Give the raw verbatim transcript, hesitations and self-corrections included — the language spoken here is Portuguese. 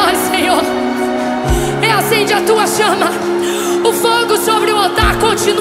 nós, Senhor. Reacende a tua chama. O fogo sobre o altar continua.